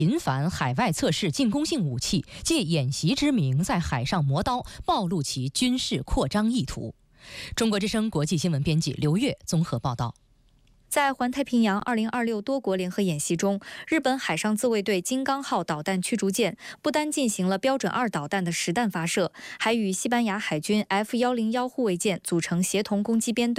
频繁海外测试进攻性武器，借演习之名在海上磨刀，暴露其军事扩张意图。中国之声国际新闻编辑刘越综合报道。 在环太平洋2026多国联合演习中，日本海上自卫队金刚号导弹驱逐舰不单进行了标准2导弹的实弹发射，还与西班牙海军 F101护卫舰组成协同攻击编队。